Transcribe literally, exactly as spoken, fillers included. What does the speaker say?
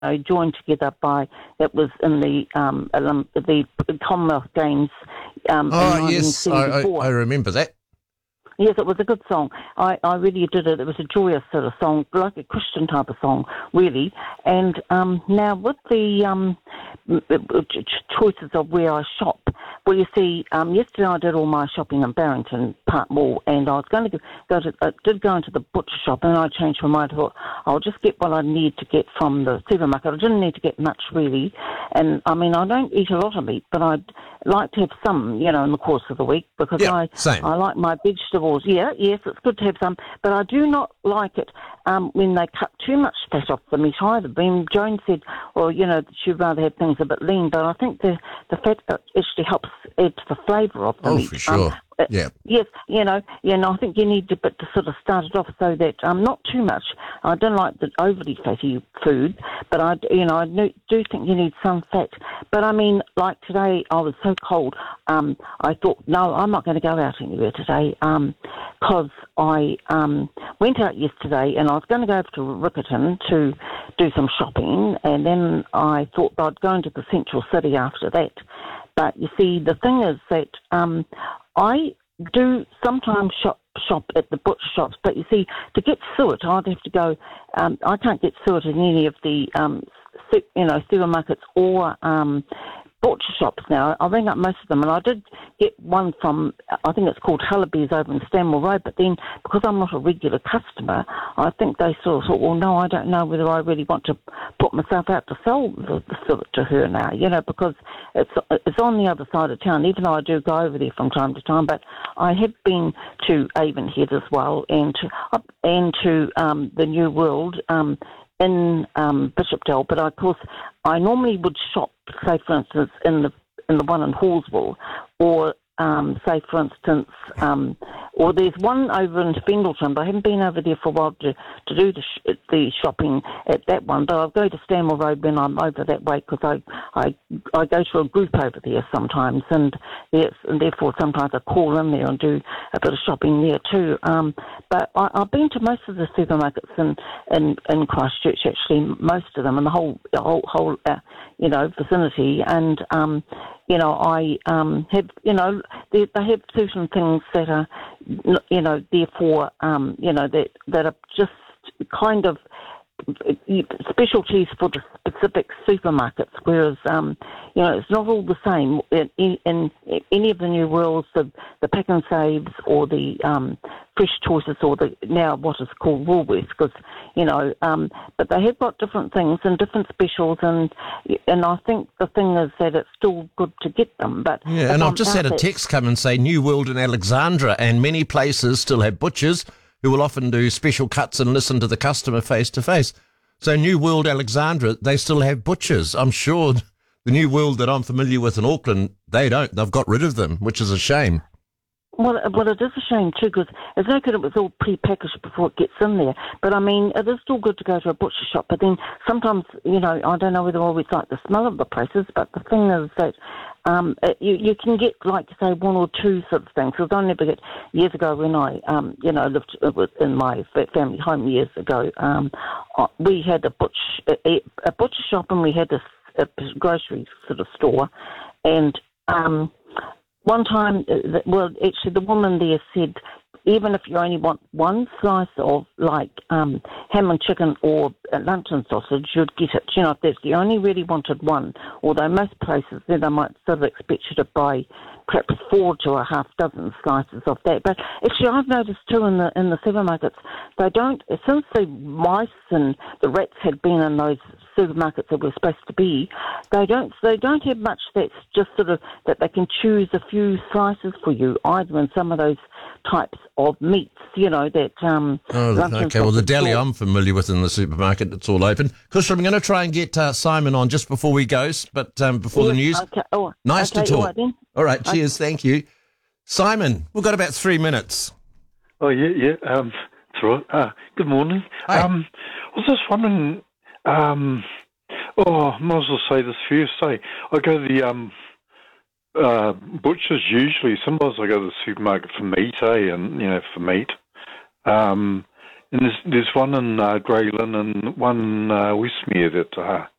know, joined together by, it was in the um, Olymp- the Commonwealth Games um, Oh, in yes, I, I, nineteen seventy-four. I remember that. Yes, it was a good song. I, I really did it. It was a joyous sort of song, like a Christian type of song, really. And um, now with the um, choices of where I shop, well, you see, um, yesterday I did all my shopping in Barrington Park Mall, and I was going to go to, I did go into the butcher shop, and I changed my mind. I thought, I'll just get what I need to get from the supermarket. I didn't need to get much, really. And, I mean, I don't eat a lot of meat, but I'd like to have some, you know, in the course of the week, because Yeah, I, same. I like my vegetables. Yeah, yes, it's good to have some, but I do not like it um, when they cut too much fat off the meat either. Ben Jones said, well, you know, she'd rather have things a bit lean, but I think the, the fat actually helps add to the flavour of the Oh, meat. for sure. Um, Yeah. Yes, you know, you know, I think you need to, but to sort of start it off so that um, not too much. I don't like the overly fatty food, but I, you know, I do think you need some fat. But I mean, like today, I was so cold. Um, I thought, no, I'm not going to go out anywhere today, because um, I um, went out yesterday and I was going to go over to Riccarton to do some shopping, and then I thought I'd go into the central city after that. But you see, the thing is that um, I do sometimes shop shop at the butcher shops, but you see, to get suet, I'd have to go. Um, I can't get suet in any of the um, su- you know supermarkets or um, butcher shops now. I ring up most of them, and I did get one from, I think it's called Hullabee's over in Stanmore Road, but then because I'm not a regular customer, I think they sort of thought, well, no, I don't know whether I really want to put myself out to sell the, the suet to her now, you know, because it's it's on the other side of town, even though I do go over there from time to time. But I have been to Avonhead as well, and to, up and to um, the New World, um, in um, Bishopdale, but of course I normally would shop, say for instance, in the in the one in Hallsville, or um, say for instance, um, or there's one over in Spindleton, but I haven't been over there for a while to, to do the, sh- the shopping at that one, but I'll go to Stanmore Road when I'm over that way, because I, I I go to a group over there sometimes, and yes, and therefore sometimes I call in there and do a bit of shopping there too. Um, but I, I've been to most of the supermarkets in, in, in Christchurch, actually, most of them, in the whole whole, whole uh, you know vicinity, and um, you know I um, have you know they, they have certain things that are you know therefore um, you know that that are just kind of specialties for the specific supermarkets, whereas um, you know it's not all the same in, in, in any of the New Worlds, the, the Pack and Saves, or the um, Fresh Choices, or the now what is called Woolworths, because you know, um, but they have got different things and different specials, and and I think the thing is that it's still good to get them. But Yeah, and I've I'm just had a there, text come and say New World in Alexandra, and many places still have butchers who will often do special cuts and listen to the customer face to face. So New World Alexandra, they still have butchers. I'm sure the New World that I'm familiar with in Auckland, they don't. They've got rid of them, which is a shame. Well, well, it is a shame too, because it's no good it was all pre-packaged before it gets in there. But I mean, it is still good to go to a butcher shop. But then sometimes, you know, I don't know whether I always like the smell of the places, but the thing is that um, it, you, you can get, like you say, one or two sort of things. Because I never get, years ago when I, um, you know, lived in my family home years ago, um, we had a, butch, a, a butcher shop, and we had a, a grocery sort of store, and um, one time, well, actually, the woman there said, even if you only want one slice of, like, um, ham and chicken or luncheon sausage, you'd get it. You know, if there's, you only really wanted one, although most places, then they might sort of expect you to buy perhaps four to a half dozen slices of that. But actually, I've noticed, too, in the in the supermarkets, they don't, since the mice and the rats had been in those supermarkets that were supposed to be, they don't they don't have much that's just sort of that they can choose a few slices for you, either in some of those types of meats, you know, that um Oh, okay. Well, the deli or, I'm familiar with in the supermarket, it's all open. Kusha, I'm going to try and get uh, Simon on just before we go, but um, before yeah, the news. Okay. Oh, nice okay, to talk. All right, then. All right, cheers, okay. Thank you. Simon, we've got about three minutes. Oh, yeah, yeah, um, that's right. Uh, good morning. Hi. Um, I was just wondering, um, oh, I might as well say this first, say, I go to the um, uh, butchers usually. Sometimes I go to the supermarket for meat, eh, and, you know, for meat. Um, and there's, there's one in uh, Greylin and one in uh, Westmere that uh,